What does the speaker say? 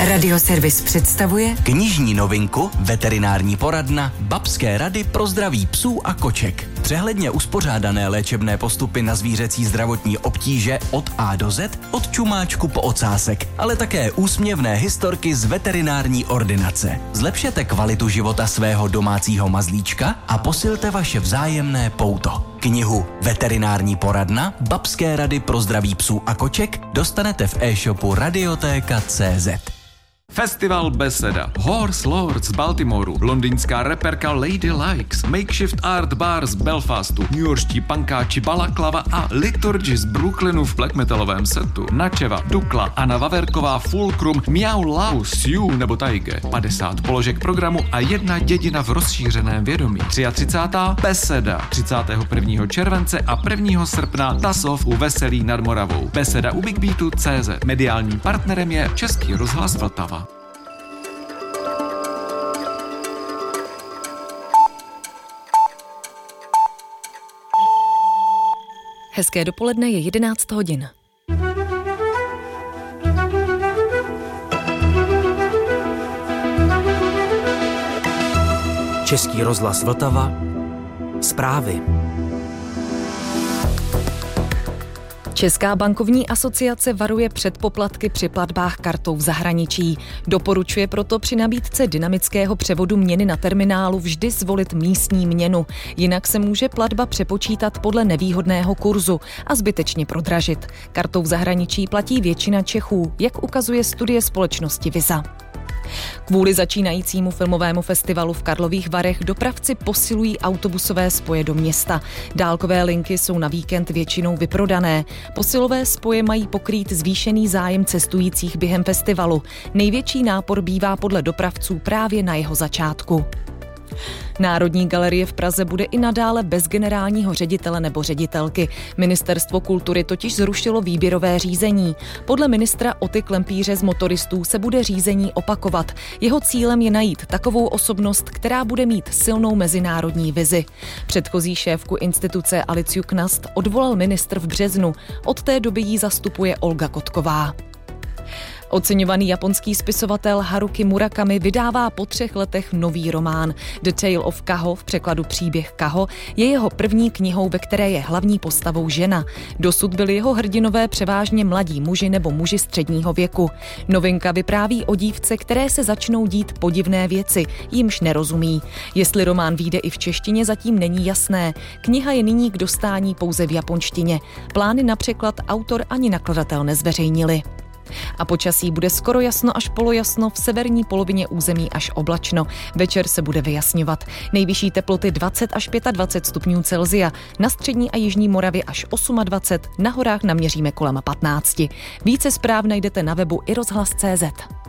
Radioservis představuje knižní novinku Veterinární poradna Babské rady pro zdraví psů a koček. Přehledně uspořádané léčebné postupy na zvířecí zdravotní obtíže od A do Z, od čumáčku po ocásek, ale také úsměvné historky z veterinární ordinace. Zlepšete kvalitu života svého domácího mazlíčka a posilte vaše vzájemné pouto. Knihu Veterinární poradna Babské rady pro zdraví psů a koček dostanete v e-shopu Radiotéka.cz. Festival Beseda, Horse Lords z Baltimoru, londýnská reperka Lady Likes, Makeshift Art Bar z Belfastu, newyorští pankáči Balaklava a Liturgy z Brooklynu v black metalovém setu, Načeva, Dukla, Anna Vaverková, Fulcrum, Miau Lau, Sioux nebo Taige, 50 položek programu a jedna dědina v rozšířeném vědomí. 33. Beseda, 31. července a 1. srpna Tasov u Veselí nad Moravou. Beseda u Big Beatu CZ. Mediálním partnerem je Český rozhlas Vltava. Hezké dopoledne, je 11 hodin. Český rozhlas Vltava. Zprávy. Česká bankovní asociace varuje před poplatky při platbách kartou v zahraničí. Doporučuje proto při nabídce dynamického převodu měny na terminálu vždy zvolit místní měnu. Jinak se může platba přepočítat podle nevýhodného kurzu a zbytečně prodražit. Kartou v zahraničí platí většina Čechů, jak ukazuje studie společnosti Visa. Kvůli začínajícímu filmovému festivalu v Karlových Varech dopravci posilují autobusové spoje do města. Dálkové linky jsou na víkend většinou vyprodané. Posilové spoje mají pokrýt zvýšený zájem cestujících během festivalu. Největší nápor bývá podle dopravců právě na jeho začátku. Národní galerie v Praze bude i nadále bez generálního ředitele nebo ředitelky. Ministerstvo kultury totiž zrušilo výběrové řízení. Podle ministra Oty Klempíře z Motoristů se bude řízení opakovat. Jeho cílem je najít takovou osobnost, která bude mít silnou mezinárodní vizi. Předchozí šéfku instituce Aliciu Knast odvolal ministr v březnu. Od té doby jí zastupuje Olga Kotková. Oceňovaný japonský spisovatel Haruki Murakami vydává po 3 letech nový román. The Tale of Kaho, v překladu Příběh Kaho, je jeho první knihou, ve které je hlavní postavou žena. Dosud byli jeho hrdinové převážně mladí muži nebo muži středního věku. Novinka vypráví o dívce, které se začnou dít podivné věci, jimž nerozumí. Jestli román vyjde i v češtině, zatím není jasné. Kniha je nyní k dostání pouze v japonštině. Plány na překlad autor ani nakladatel nezveřejnili. A počasí bude skoro jasno až polojasno, v severní polovině území až oblačno. Večer se bude vyjasňovat. Nejvyšší teploty 20 až 25 stupňů Celsia, na střední a jižní Moravě až 28, na horách naměříme kolem 15. Více zpráv najdete na webu iRozhlas.cz.